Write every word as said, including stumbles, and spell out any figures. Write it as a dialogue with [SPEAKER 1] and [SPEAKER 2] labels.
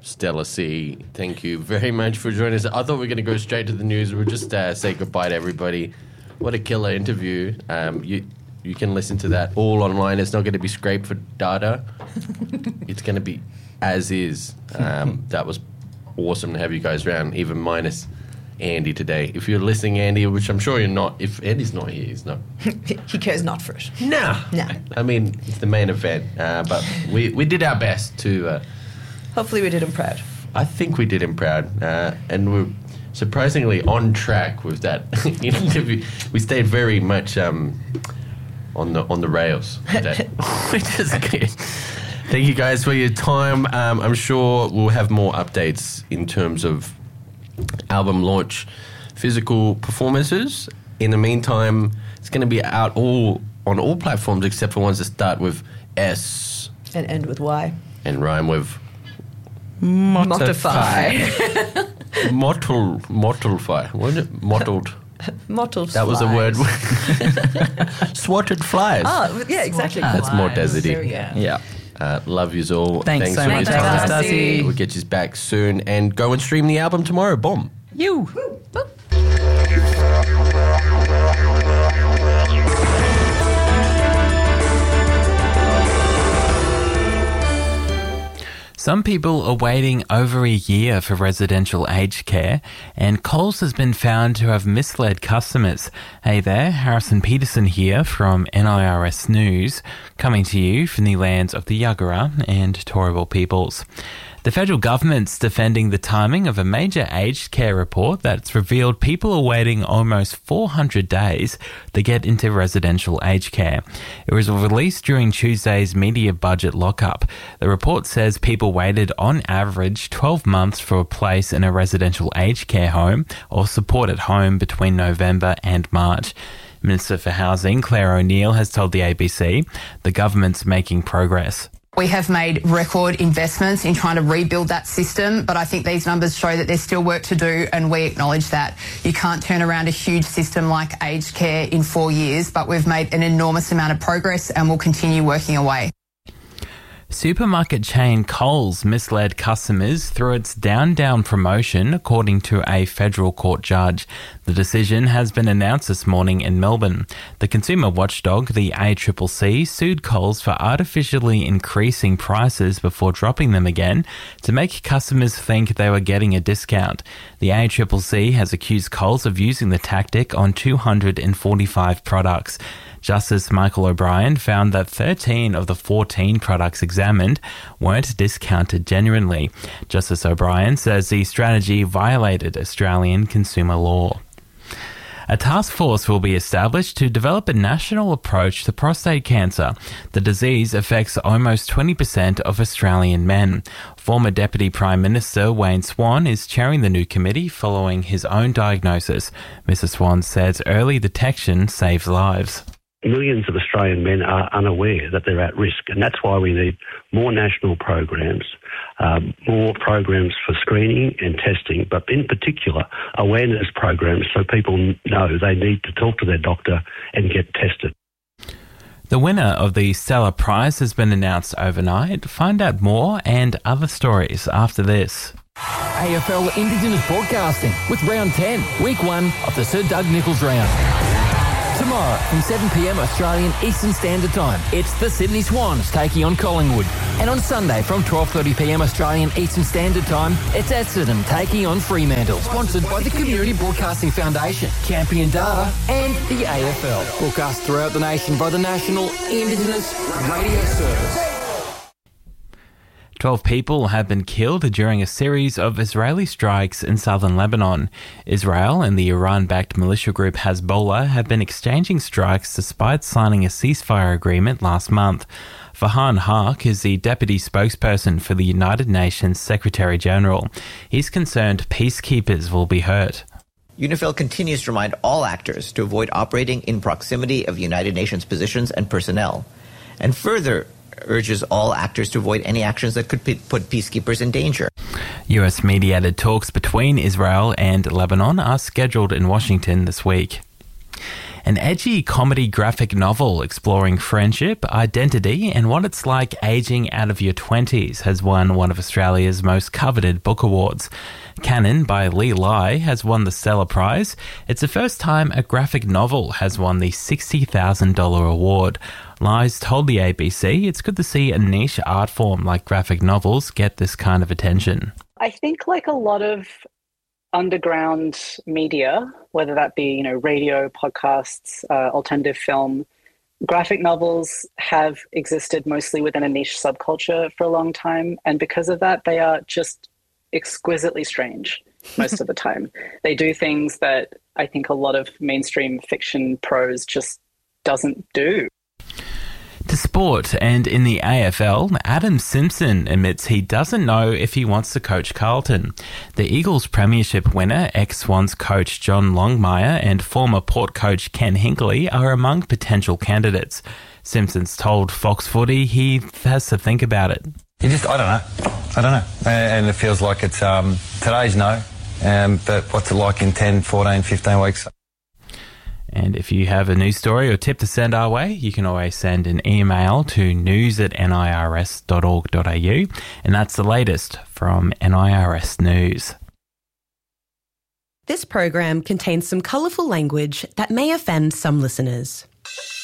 [SPEAKER 1] Stella C, thank you very much for joining us. I thought we were going to go straight to the news. We'll just uh, say goodbye to everybody. What a killer interview. Um, you you can listen to that all online. It's not going to be scraped for data. It's going to be as is. Um, that was awesome to have you guys around, even minus Andy today. If you're listening, Andy, which I'm sure you're not, if Andy's not here, he's not.
[SPEAKER 2] He cares not for it.
[SPEAKER 1] No.
[SPEAKER 2] No.
[SPEAKER 1] I mean, it's the main event. Uh, but we, we did our best to... Uh,
[SPEAKER 2] Hopefully we did him proud.
[SPEAKER 1] I think we did him proud. Uh, and we're surprisingly on track with that interview. We stayed very much um, on the on the rails today, which is good. Thank you guys for your time. Um, I'm sure we'll have more updates in terms of album launch, physical performances. In the meantime, it's going to be out all on all platforms except for ones that start with S
[SPEAKER 2] and end with Y
[SPEAKER 1] and rhyme with
[SPEAKER 2] Motify.
[SPEAKER 1] Mottle, mottlefy. What is it? Mottled.
[SPEAKER 2] Mottled.
[SPEAKER 1] That was a word. Swatted flies.
[SPEAKER 2] Oh, yeah, exactly.
[SPEAKER 1] That's more deserty.
[SPEAKER 2] There we go.
[SPEAKER 3] Yeah.
[SPEAKER 1] Uh, love yous all.
[SPEAKER 3] Thanks,
[SPEAKER 1] Thanks
[SPEAKER 3] so
[SPEAKER 1] for
[SPEAKER 3] much,
[SPEAKER 1] your time.
[SPEAKER 3] Darcy.
[SPEAKER 1] We'll get you back soon and go and stream the album tomorrow. Boom.
[SPEAKER 3] You.
[SPEAKER 2] Woo.
[SPEAKER 4] Some people are waiting over a year for residential aged care, and Coles has been found to have misled customers. Hey there, Harrison Peterson here from N I R S News, coming to you from the lands of the Yagara and Turrbal peoples. The federal government's defending the timing of a major aged care report that's revealed people are waiting almost four hundred days to get into residential aged care. It was released during Tuesday's media budget lockup. The report says people waited on average twelve months for a place in a residential aged care home or supported home between November and March. Minister for Housing, Claire O'Neill, has told the A B C the government's making progress.
[SPEAKER 5] We have made record investments in trying to rebuild that system, but I think these numbers show that there's still work to do, and we acknowledge that. You can't turn around a huge system like aged care in four years, but we've made an enormous amount of progress and we'll continue working away.
[SPEAKER 4] Supermarket chain Coles misled customers through its Down Down promotion, according to a federal court judge. The decision has been announced this morning in Melbourne. The consumer watchdog, the A C C C, sued Coles for artificially increasing prices before dropping them again to make customers think they were getting a discount. The A C C C has accused Coles of using the tactic on two hundred forty-five products. Justice Michael O'Brien found that thirteen of the fourteen products examined weren't discounted genuinely. Justice O'Brien says the strategy violated Australian consumer law. A task force will be established to develop a national approach to prostate cancer. The disease affects almost twenty percent of Australian men. Former Deputy Prime Minister Wayne Swan is chairing the new committee following his own diagnosis. Mister Swan says early detection saves lives.
[SPEAKER 6] Millions of Australian men are unaware that they're at risk, and that's why we need more national programs, um, more programs for screening and testing, but in particular awareness programs so people know they need to talk to their doctor and get tested.
[SPEAKER 4] The winner of the Stella Prize has been announced overnight. Find out more and other stories after this.
[SPEAKER 7] A F L Indigenous Broadcasting with Round ten, Week one of the Sir Doug Nicholls Round. Tomorrow from seven p.m. Australian Eastern Standard Time, it's the Sydney Swans taking on Collingwood. And on Sunday from twelve thirty p.m. Australian Eastern Standard Time, it's Essendon taking on Fremantle. Sponsored by the Community Broadcasting Foundation, Champion Data and the A F L. Broadcast throughout the nation by the National Indigenous Radio Service.
[SPEAKER 4] Twelve people have been killed during a series of Israeli strikes in southern Lebanon. Israel and the Iran-backed militia group Hezbollah have been exchanging strikes despite signing a ceasefire agreement last month. Farhan Haq is the deputy spokesperson for the United Nations Secretary-General. He's concerned peacekeepers will be hurt.
[SPEAKER 8] UNIFIL continues to remind all actors to avoid operating in proximity of United Nations positions and personnel, and further urges all actors to avoid any actions that could p- put peacekeepers in danger.
[SPEAKER 4] U S-mediated talks between Israel and Lebanon are scheduled in Washington this week. An edgy comedy graphic novel exploring friendship, identity, and what it's like aging out of your twenties has won one of Australia's most coveted book awards. Canon by Lee Lai has won the Stella Prize. It's the first time a graphic novel has won the sixty thousand dollars award. Lai's told the A B C it's good to see a niche art form like graphic novels get this kind of attention.
[SPEAKER 3] I think like a lot of underground media, whether that be, you know, radio, podcasts, uh, alternative film, graphic novels have existed mostly within a niche subculture for a long time. And because of that, they are just exquisitely strange most of the time. They do things that I think a lot of mainstream fiction prose just doesn't do.
[SPEAKER 4] To sport, and in the A F L, Adam Simpson admits he doesn't know if he wants to coach Carlton. The Eagles premiership winner, ex-Swans coach John Longmire and former Port coach Ken Hinkley are among potential candidates. Simpson's told Fox Footy he has to think about it.
[SPEAKER 9] You just, I don't know. I don't know. And it feels like it's, um, today's no, um, but what's it like in ten, fourteen, fifteen weeks?
[SPEAKER 4] And if you have a news story or tip to send our way, you can always send an email to news at nirs dot org dot a u. And that's the latest from N I R S News.
[SPEAKER 10] This program contains some colourful language that may offend some listeners.